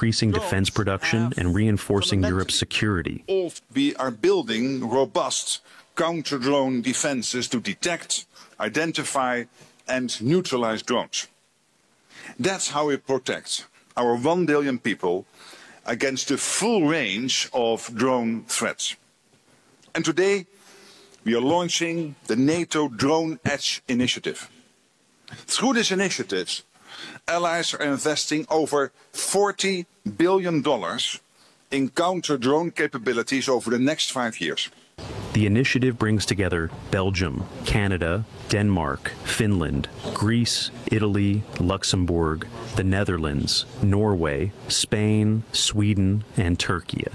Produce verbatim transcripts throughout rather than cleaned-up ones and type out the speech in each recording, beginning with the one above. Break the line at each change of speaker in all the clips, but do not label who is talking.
increasing defense production and reinforcing Europe's security.
We are building robust counter-drone defenses to detect, identify and neutralize drones. That's how we protect our one billion people against the full range of drone threats. And today, we are launching the NATO Drone Edge initiative. Through this initiative, allies are investing over forty billion dollars in counter-drone capabilities over the next five years.
The initiative brings together Belgium, Canada, Denmark, Finland, Greece, Italy, Luxembourg, the Netherlands, Norway, Spain, Sweden, and Turkey.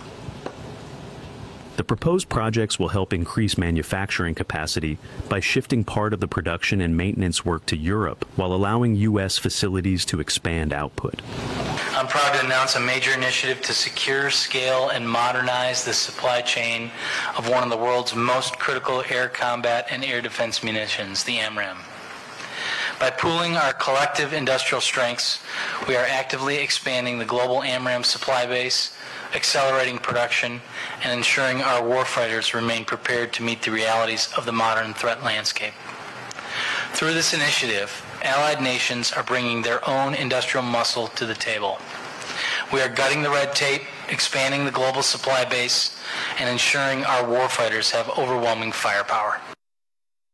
The proposed projects will help increase manufacturing capacity by shifting part of the production and maintenance work to Europe while allowing U S facilities to expand output.
I'm proud to announce a major initiative to secure, scale, and modernize the supply chain of one of the world's most critical air combat and air defense munitions, the AMRAAM. By pooling our collective industrial strengths, we are actively expanding the global AMRAAM supply base, accelerating production, and ensuring our warfighters remain prepared to meet the realities of the modern threat landscape. Through this initiative, allied nations are bringing their own industrial muscle to the table. We are gutting the red tape, expanding the global supply base, and ensuring our warfighters have overwhelming firepower.